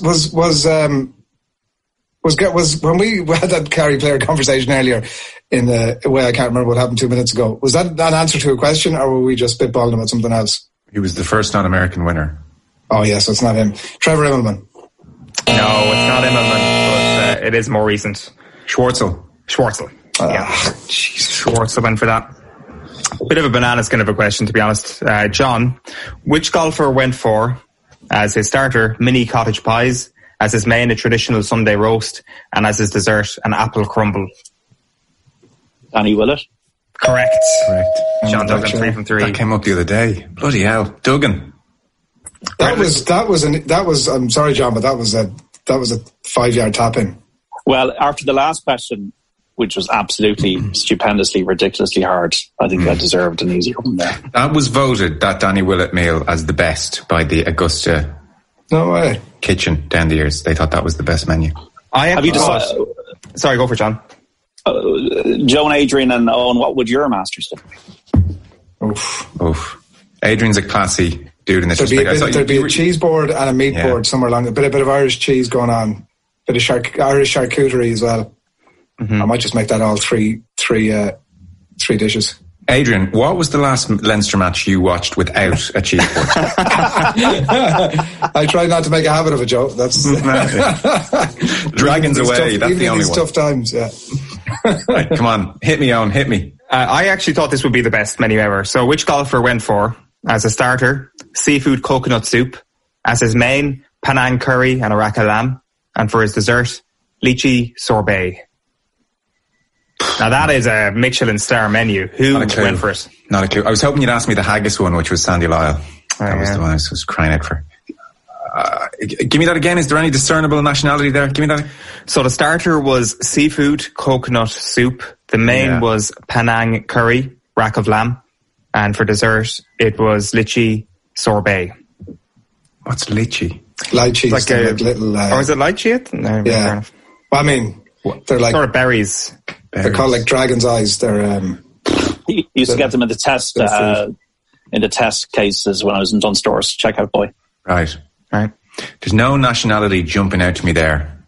when we had that Kerry player conversation earlier in a way I can't remember what happened 2 minutes ago, was that an answer to a question, or were we just spitballing about something else? He was the first non-American winner. Oh, yes, it's not him. Trevor Immelman. No, it's not Immelman, but it is more recent. Schwartzel. Yeah. Schwartzel went for that. Bit of a banana skin of a question, to be honest. John, which golfer went for, as his starter, mini cottage pies, as his main, a traditional Sunday roast, and as his dessert, an apple crumble? Danny Willett. Correct. John Duggan, 3 from 3. That came up the other day. Bloody hell, Duggan. That was. I'm sorry, John, but that was a 5-yard tap in. Well, after the last question, which was absolutely stupendously, ridiculously hard, I think that deserved an easier one there. That was voted, that Danny Willett meal, as the best by the Augusta kitchen down the years. They thought that was the best menu. Have you decided? Sorry, go for it, John. Joe and Adrian and Owen, what would your masters do? Oof. Adrian's a classy dude in this respect. There'd be a cheese board and a meat board somewhere along. A bit of Irish cheese going on. Bit of Irish charcuterie as well. Mm-hmm. I might just make that all three dishes. Adrian, what was the last Leinster match you watched without a cheese board? I try not to make a habit of it, Joe. That's Dragons away. That's the only one. Tough times, yeah. Right, come on, hit me, Owen, hit me. I actually thought this would be the best menu ever. So which golfer went for, as a starter, seafood coconut soup, as his main, Penang curry and a rack of lamb, and for his dessert, lychee sorbet? Now that is a Michelin star menu. Who went for it? Not a clue. I was hoping you'd ask me the haggis one, which was Sandy Lyle. That was the one I was crying out for. Give me that again. Is there any discernible nationality there? Give me that. So the starter was seafood coconut soup. The main was Penang curry, rack of lamb. And for dessert, it was lychee sorbet. What's lychee? Lychee. Like a little... or is it lychee? No, yeah. Well, I mean, they're like... sort of berries. They're called like dragon's eyes. They're... You used to get them in the test cases when I was in Dunnes Stores. Check out, boy. Right. There's no nationality jumping out to me there.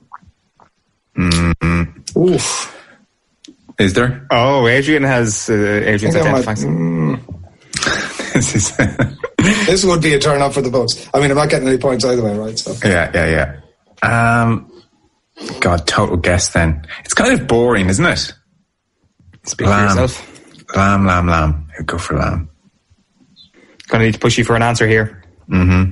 Oof. Is there? Oh, Adrian's identifying. This would be a turn up for the votes. I mean, I'm not getting any points either way, right? So. Yeah. God, total guess then. It's kind of boring, isn't it? Speak for yourself. Lamb. I'd go for lamb. Gonna need to push you for an answer here. Mm-hmm.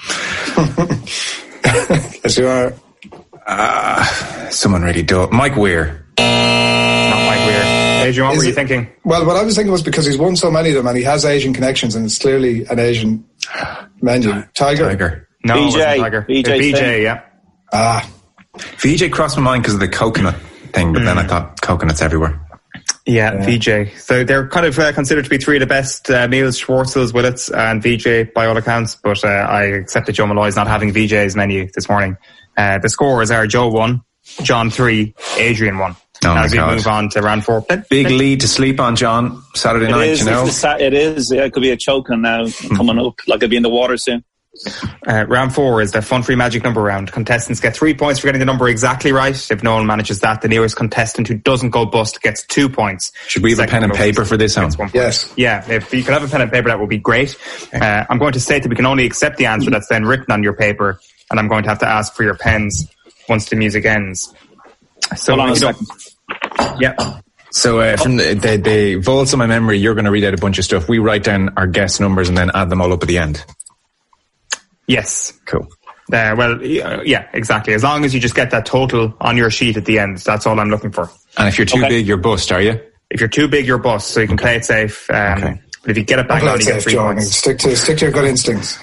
Yes, you are. Someone really dull. Mike Weir. Not Mike Weir. Adrian, what were you thinking? Well, what I was thinking was because he's won so many of them and he has Asian connections and it's clearly an Asian menu. Tiger. No, BJ. it wasn't Tiger. BJ, yeah. VJ crossed my mind because of the coconut thing, but then I thought coconuts everywhere. Yeah, VJ. So they're kind of considered to be three of the best meals, Schwartzels, Willets, and VJ by all accounts, but I accept that Joe Malloy's not having VJ's menu this morning. The scores are Joe 1, John 3, Adrian 1. As we move on to round 4. Big lead to sleep on, John. Saturday night, you know. It is. Yeah, it could be a choking now coming up. Like it'll be in the water soon. Round 4 is the fun-free magic number round. Contestants get 3 points for getting the number exactly right. If no one manages that, the nearest contestant who doesn't go bust gets 2 points. Should we have a pen and paper for this, Home? Yes. Yeah, if you could have a pen and paper, that would be great. I'm going to state that we can only accept the answer that's then written on your paper, and I'm going to have to ask for your pens once the music ends. So, hold on a second. Yeah. So from the vaults of my memory, you're going to read out a bunch of stuff. We write down our guess numbers and then add them all up at the end. Yes. Cool. Yeah, exactly. As long as you just get that total on your sheet at the end, that's all I'm looking for. And if you're too big, you're bust, are you? If you're too big, you're bust, so you can play it safe. But if you get it back on, you get 3 points. Stick to your gut instincts.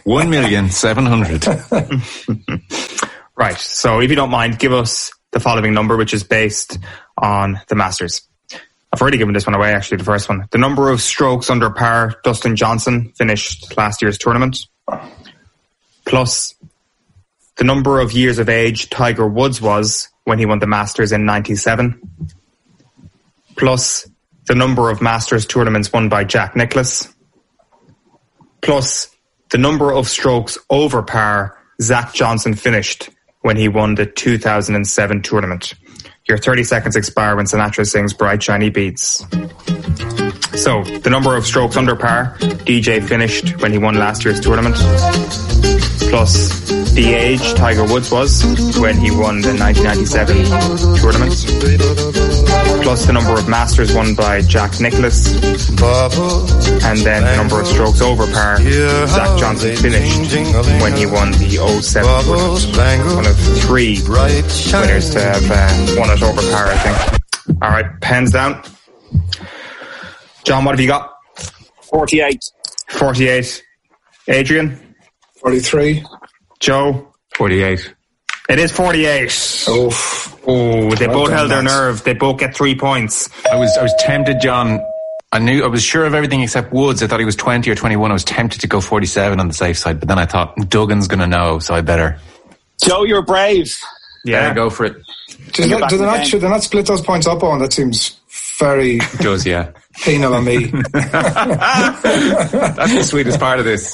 1,700,000. Right, so if you don't mind, give us the following number, which is based on the Masters. I've already given this one away, actually, the first one. The number of strokes under par Dustin Johnson finished last year's tournament, plus the number of years of age Tiger Woods was when he won the Masters in 97, plus the number of Masters tournaments won by Jack Nicklaus, plus the number of strokes over par Zach Johnson finished when he won the 2007 tournament. Your 30 seconds expire when Sinatra sings Bright Shiny Beads. So, the number of strokes under par DJ finished when he won last year's tournament, plus the age Tiger Woods was when he won the 1997 tournament, plus the number of Masters won by Jack Nicklaus, and then the number of strokes over par Zach Johnson finished when he won the 07 tournament. One of 3 winners to have won it over par, I think. Alright, pens down. John, what have you got? 48. 48. Adrian? 43. Joe? 48. It is 48. Oh, they both held their nerve. They both get 3 points. I was tempted, John. I was sure of everything except Woods. I thought he was 20 or 21. I was tempted to go 47 on the safe side, but then I thought Duggan's going to know, so I better. Joe, you're brave. Yeah, go for it. Should they not split those points up on? That seems very does, yeah. penal on me. That's the sweetest part of this.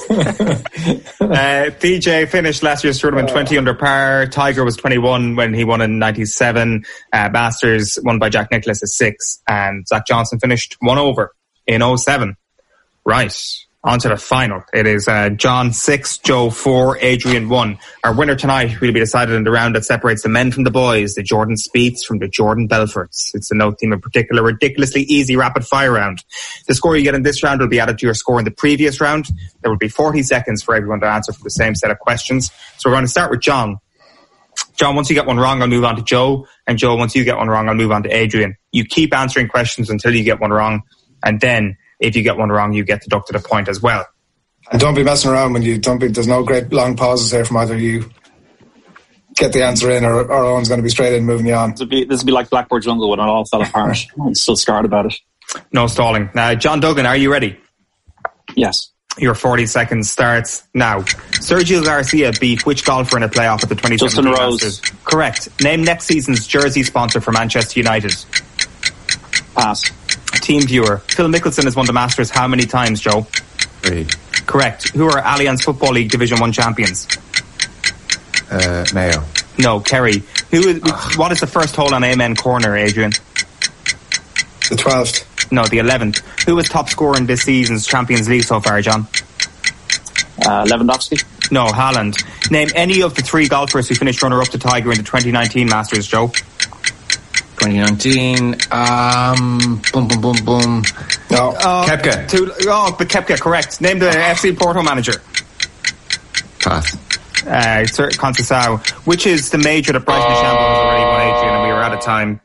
DJ finished last year's tournament 20 under par. Tiger was 21 when he won in 97. Masters won by Jack Nicklaus at 6. And Zach Johnson finished 1 over in 07. Right. On to the final. It is John 6, Joe 4, Adrian 1. Our winner tonight will be decided in the round that separates the men from the boys, the Jordan Spieths from the Jordan Belforts. It's a no team in particular, ridiculously easy rapid fire round. The score you get in this round will be added to your score in the previous round. There will be 40 seconds for everyone to answer for the same set of questions. So we're going to start with John. John, once you get one wrong, I'll move on to Joe. And Joe, once you get one wrong, I'll move on to Adrian. You keep answering questions until you get one wrong. And then if you get one wrong, you get deducted a point as well. And don't be messing around when you don't be. There's no great long pauses here from either you. Get the answer in, or Owen's going to be straight in, moving you on. This would be like Blackboard Jungle when it all fell apart. I'm still scarred about it. No stalling. John Duggan, are you ready? Yes. Your 40 seconds starts now. Sergio Garcia beat which golfer in a playoff at the 2017 Justin Rose. Masters? Correct. Name next season's jersey sponsor for Manchester United. Pass. Team viewer. Phil Mickelson has won the Masters how many times, Joe? 3. Correct. Who are Allianz Football League Division 1 champions? Mayo. No, Kerry. What is the first hole on Amen Corner, Adrian? The 12th. No, the 11th. Who is top scorer in this season's Champions League so far, John? Lewandowski. No, Haaland. Name any of the 3 golfers who finished runner-up to Tiger in the 2019 Masters, Joe. 2019. Boom. No. Koepka. The Koepka, correct. Name the FC Porto manager. Pass. Conceição. Which is the major that Bryson DeChambeau has already won, Adrian, and we were out of time.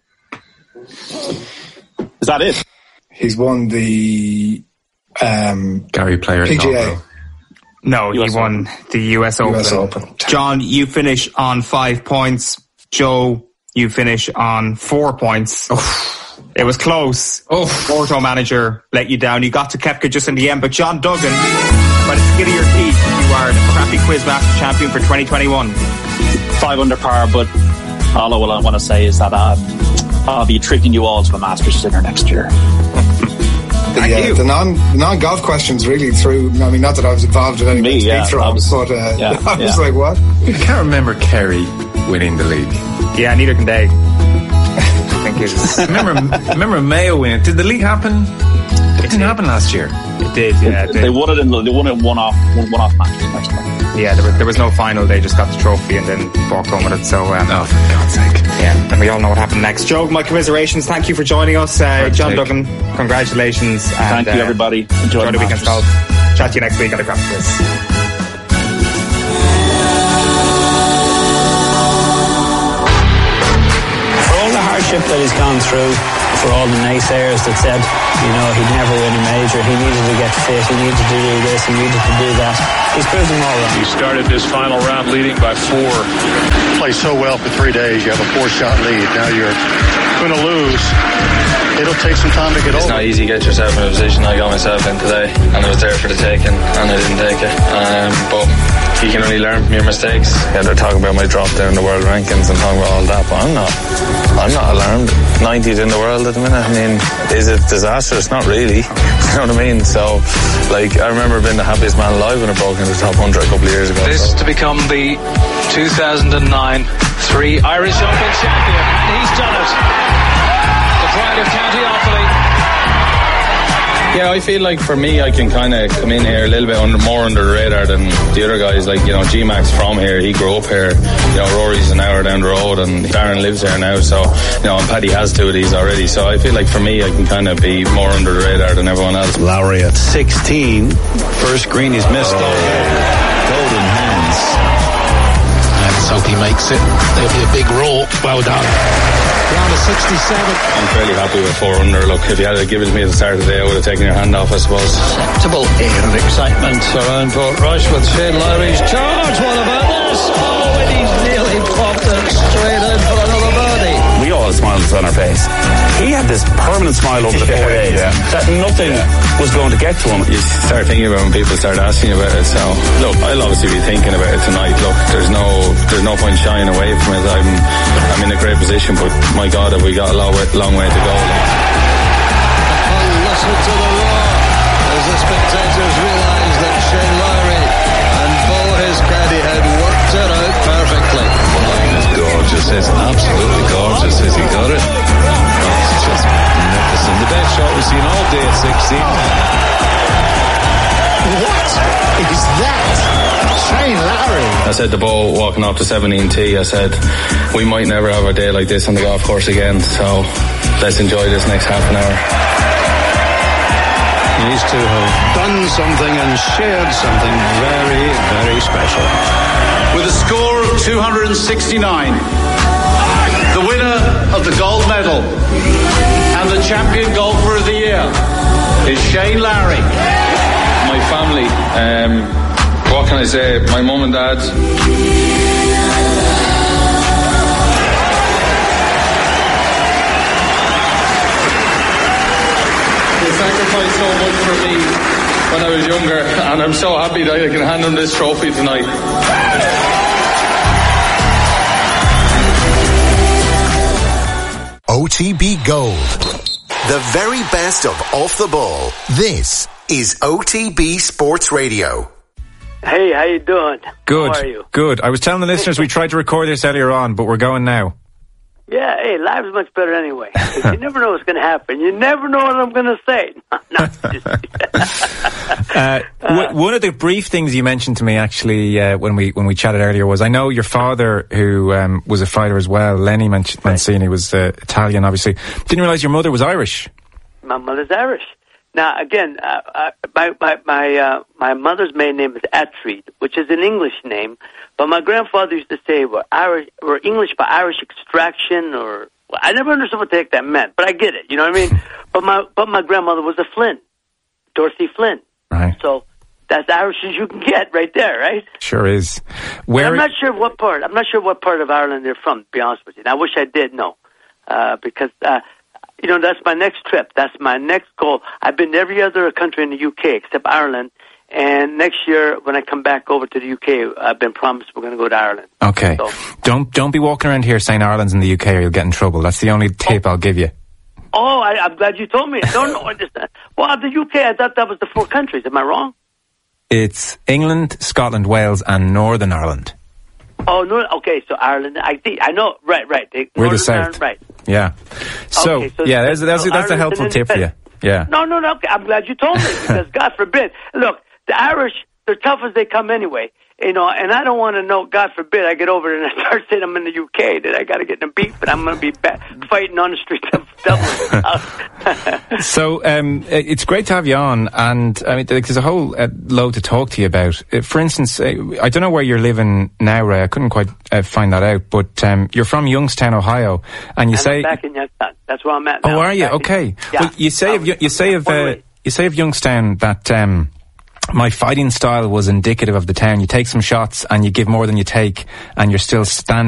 Is that it? He's won the Gary Player PGA. No, he won the US Open. John, you finish on 5 points. Joe, you finish on 4 points. It was close. Porto manager let you down. You got to Koepka just in the end, but John Duggan, by the skin of your teeth, you are the crappy quiz master champion for 2021. 5 under par, but all I want to say is that I'll be treating you all to a Masters dinner next year. The non-golf questions really threw. I mean, not that I was involved in any speed throws, but I was like, what? I can't remember Kerry winning the league. Yeah, neither can they. I think it's... remember Mayo winning. Did the league happen? It didn't happen last year. It did, yeah. They won it in one-off match. Yeah, there was no final. They just got the trophy and then walked home with it. So, for God's sake. Yeah, and we all know what happened next. Joe, my commiserations. Thank you for joining us. John Duggan, congratulations. Thank you, everybody. Enjoy the weekend's golf. Chat to you next week on the Crap Quiz. That he's gone through, for all the naysayers that said, he'd never win a major, he needed to get fit, he needed to do this, he needed to do that. He's proved them all wrong. He started this final round leading by 4. Played so well for 3 days, you have a 4-shot lead. Now you're going to lose. It'll take some time to get over. It's not easy to get yourself in a position I got myself in today, and it was there for the taking, and I didn't take it. But you can only learn from your mistakes. Yeah, they're talking about my drop down the world rankings and talking about all that, but I'm not alarmed. 90th in the world at the minute. I mean, is it disastrous? Not really. You know what I mean? So, I remember being the happiest man alive when I broke into the top 100 a couple of years ago. This to become the 2009 3 Irish Open champion. He's done it. The pride of County Offaly. Yeah, I feel like for me, I can kind of come in here a little bit more under the radar than the other guys. G-Mac's from here, he grew up here. Rory's an hour down the road, and Darren lives here now. So, and Paddy has 2 of these already. So I feel like for me, I can kind of be more under the radar than everyone else. Lowry at 16. First green he's missed. Golden hands. Let's hope he makes it. There'll be a big roll. Well done. Round of 67. I'm fairly happy with 4 under. Look, if you had to give it to me at the start of the day, I would have taken your hand off, I suppose. Acceptable air of excitement around Portrush with Shane Lowry's charge. What about this? Oh, and he's nearly popped it straight in for another birdie. We all had smiles on our face. He had this permanent smile over the 4 days that nothing was going to get to him. You start thinking about it when people start asking you about it. So, look, I'll obviously be thinking about it tonight. Look, there's no point shying away from it. I'm in a great position, but my God, have we got a long way to go. Listen to the roar as the spectators realise that Shane Lowry and Bo, his caddy, had worked it out perfectly. It's gorgeous. It's absolutely gorgeous. Has he got it? It's just magnificent. The best shot we've seen all day at 16. What is that? Shane Lowry. I said to Bo walking off the 17T, I said, we might never have a day like this on the golf course again, so let's enjoy this next half an hour. These two have done something and shared something very, very special. With a score of 269, the winner of the gold medal and the champion golfer of the year is Shane Lowry. My family, what can I say? My mum and dad. They sacrificed so much for me when I was younger, and I'm so happy that I can hand them this trophy tonight. OTB Gold. The very best of Off the Ball. This is OTB Sports Radio. Hey, how you doing? Good. How are you? Good. I was telling the listeners we tried to record this earlier on, but we're going now. Yeah, hey, live's much better anyway. You never know what's going to happen. You never know what I'm going to say. One of the brief things you mentioned to me, actually, when we chatted earlier was, I know your father, who was a fighter as well, Lenny Mancini, was Italian, obviously. Didn't realise your mother was Irish. My mother's Irish. Now, again, my mother's maiden name is Attreed, which is an English name, but my grandfather used to say we're English by Irish extraction, or I never understood what the heck that meant, but I get it. You know what I mean? But my grandmother was a Flynn, Dorothy Flynn. Right. So that's Irish as you can get, right there, right? Sure is. I'm not sure what part. I'm not sure what part of Ireland they're from, to be honest with you. And I wish I did know, because. That's my next trip. That's my next goal. I've been to every other country in the UK except Ireland. And next year, when I come back over to the UK, I've been promised we're going to go to Ireland. Okay. So, don't be walking around here saying Ireland's in the UK or you'll get in trouble. That's the only tip I'll give you. Oh, I'm glad you told me. No, I understand. Well, the UK, I thought that was the 4 countries. Am I wrong? It's England, Scotland, Wales, and Northern Ireland. Oh, no. Okay, so Ireland. I know. Right. We're the South. Ireland, right. Yeah. So, okay, so yeah, that's a helpful tip for you. Yeah. No. I'm glad you told me because God forbid. Look, the Irish, they're tough as they come anyway. And I don't want to know, God forbid, I get over there and I start saying I'm in the UK, that I got to get in a beat, but I'm going to be fighting on the streets of Dublin. So, it's great to have you on, and I mean, there's a whole load to talk to you about. For instance, I don't know where you're living now, Ray. I couldn't quite find that out, but you're from Youngstown, Ohio, and you say... I'm back in Youngstown. That's where I'm at now. Oh, are you? Okay. Yeah. Well, you say of Youngstown that... my fighting style was indicative of the town. You take some shots and you give more than you take, and you're still standing